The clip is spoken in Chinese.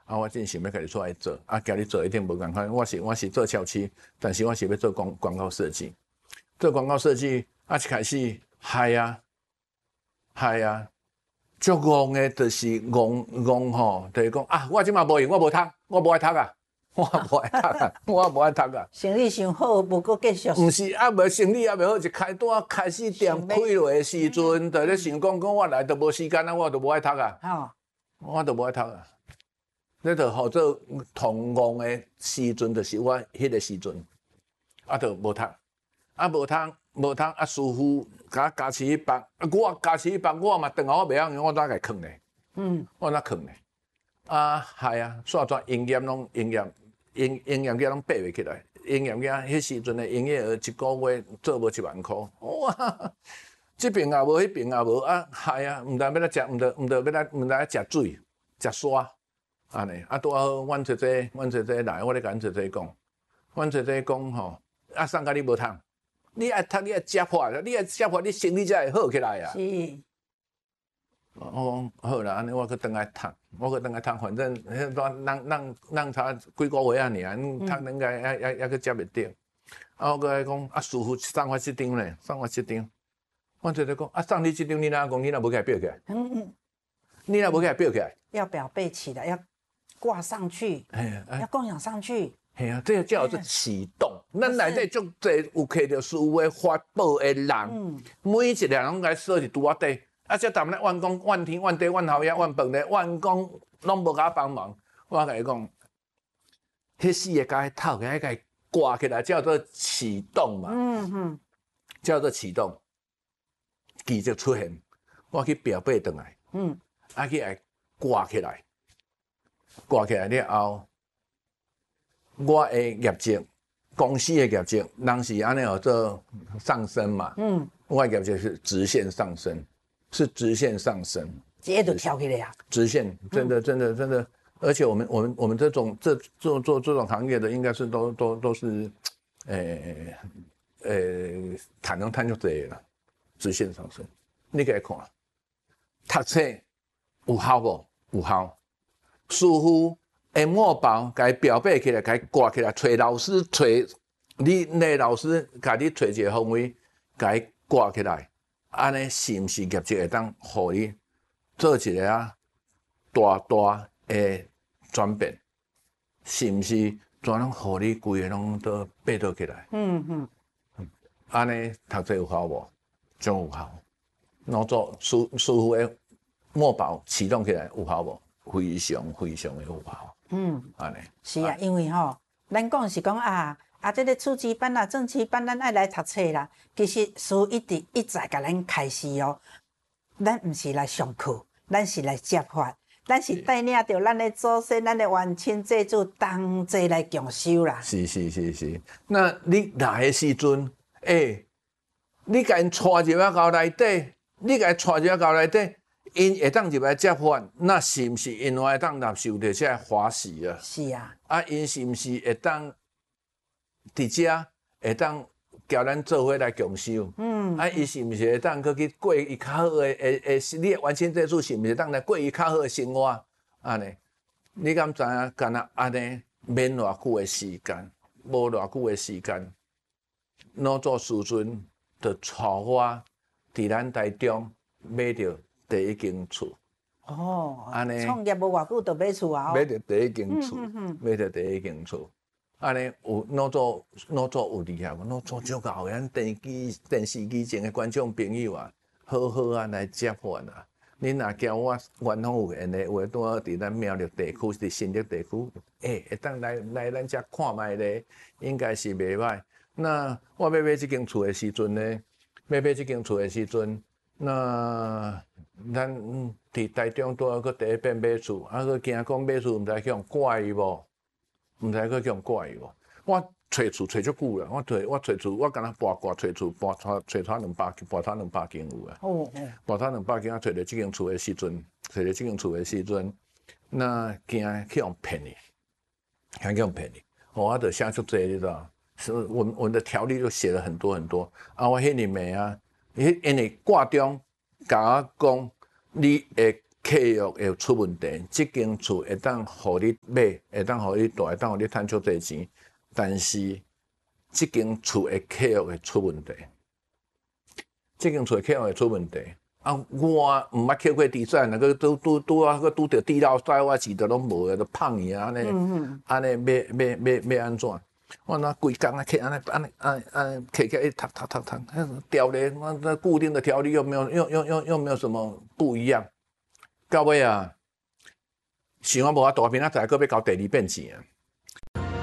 我真想要甲你出来做，叫你做一定无共款。我是做校区，但是我是要做广告设计。做广告设计，一开始嗨啊，足戆的，就是戆吼，就是讲我即马无用，我无读，我无爱读啊，我无爱读啊。 生意上好，无搁继续。 毋是无生意未好，一开始店开落的时阵，就咧想讲我来都无时间啊，我都无爱读啊，我都无爱读啊。你著号做同戆的时阵，就是我迄个时阵，就无读，无读师傅甲我加持一百，我加持一百，我嘛顿下我袂晓用，我哪会囥咧？我哪囥咧？系啊，煞全营业额拢爬袂起来，营业额迄时阵的营业额一个月做无10000块，哇！这边也无，迄边也无，系啊，毋知要来食，毋知食水、食沙，安尼拄好，阮姐姐来，我咧甲阮姐姐讲，阮姐姐讲吼，送甲你无通。你爱读，你爱食破，你生意才会好起来啊！ 是。 我讲好啦，安尼我去倒来读，反正咱差几个月啊尔，读应该还去接袂着。我搁来讲，师傅送我这张咧，送我这张。我就咧讲，送你这张，你哪讲？你若无给它裱起来？你若无给它裱起来？ 要裱背起来，要挂上去，要供养上去。 系啊，这叫做启动。咱内底足侪有摕着师傅的法宝的人，每一个人拢该锁伫拄我底，这当咧怨讲怨天怨地怨后爷怨饭咧，怨讲拢无甲我帮忙。我甲伊讲，迄四个甲迄头甲伊挂起来，叫做启动嘛。叫做启动，奇迹出现，我去裱背转来，去来挂起来了后。我的业绩，公司的业绩，人是安尼做上升嘛。我的业绩是直线上升， 直接就跳起来啊！ 直线，真的，而且我们这种做这种行业的，应该是都是，赚足济啦，直线上升。你给看，读册有效无？有效，师傅。墨宝，甲伊裱背起来，甲伊挂起来，找老师，找你那老师，甲你找一个方位，甲伊挂起来，安尼是毋是业绩会当互你做一个大的转变？是毋是全拢互你规个拢都爬倒起来？安尼读册有效无？真有效。然后做师傅的墨宝启动起来有效无？非常的有效。安尼是啊，因为咱讲是讲这个初级班啦、正期班，咱爱来读册啦。其实师傅一再甲咱开示咱毋是来上课，咱是来接法，咱是带领着咱的祖先、咱的冤亲债主同齐来共修啦。 是。那你来的时阵，你甲因带入到内底，因会当入来接法，那是毋是因会当接受着这欢喜啊？ 是啊。 因是毋是会当伫遮会当交咱做伙来共修？伊是毋是会当去过伊较好的你完全这次是毋是当来过伊较好的生活？安尼，你敢知影？干那安尼免偌久的时间，无偌久的时间，老祖师尊就带我伫咱台中买着。第一间厝安尼创业无偌久就买厝啊！ 买着第一间厝，安尼有老早有厉害无？老早足够咱电视机前的观众朋友啊，好啊来接饭啊！恁若叫我元朗有闲的话，拄好伫咱苗栗地区，伫新竹地区，会当来咱遮看卖咧，应该是袂歹。那我要买这间厝的时阵呢？那咱伫台中拄好去第一遍买厝，去惊讲买厝毋知去用怪伊无？毋知去用怪伊无？我找厝找足久啦，我找厝，我敢若跋挂找厝，跋拖200间有啊。跋拖200间，找着即间厝的时阵，那惊去用骗你，我就写足济你知道？是我的条例就写了很多，我迄年暝啊。因为挂中甲我讲，你会客约会出问题，这间厝会当互你买，会当互你住，会当互你赚足侪钱，但是这间厝的客约会出问题，这间厝的客约会出问题。啊，我毋捌捡过地产，那个拄啊，个拄着地老塞，我钱都拢无啊，都胖去啊，安尼要安怎？我那规工啊，捡安尼捡起来，烫，条例，我那固定的条例又没有什么不一样。到尾啊，想啊无啊，大片仔再搁要交第二遍钱啊。